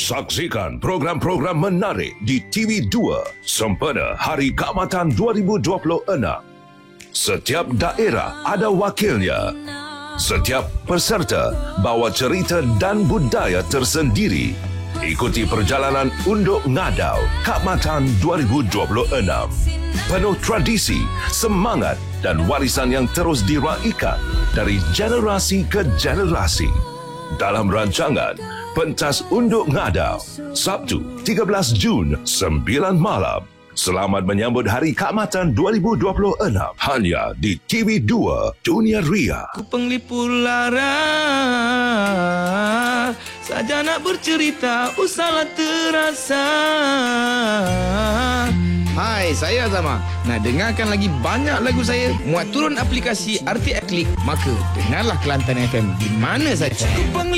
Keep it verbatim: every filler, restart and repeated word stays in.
Saksikan program-program menarik di T V dua sempena Hari Keamatan dua ribu dua puluh enam. Setiap daerah ada wakilnya. Setiap peserta bawa cerita dan budaya tersendiri. Ikuti perjalanan Unduk Ngadau Keamatan dua ribu dua puluh enam. Penuh tradisi, semangat dan warisan yang terus diraikan dari generasi ke generasi. Dalam rancangan Pentas Unduk Ngadau, Sabtu tiga belas Jun, sembilan malam. Selamat menyambut Hari Keamatan dua ribu dua puluh enam hanya di T V dua Dunia Ria. Ku penglipu lara saja nak bercerita, usahlah terasa. Hai, saya Azama. Nak dengarkan lagi banyak lagu saya? Muat turun aplikasi R T X Click, maka dengarlah Kelantan F M di mana saja.